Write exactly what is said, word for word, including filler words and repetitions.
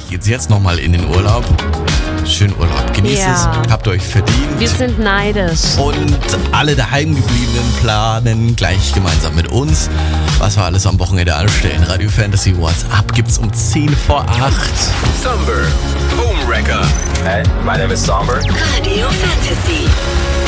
geht's jetzt nochmal in den Urlaub. Schönen Urlaub, genießt Ja. es, habt ihr euch verdient. Wir sind neidisch. Und alle daheimgebliebenen planen gleich gemeinsam mit uns, was wir alles am Wochenende anstellen. Radio Fantasy WhatsApp gibt's um zehn vor acht. Somber, Home Wrecker. Hey, my name is Somber. Radio Fantasy.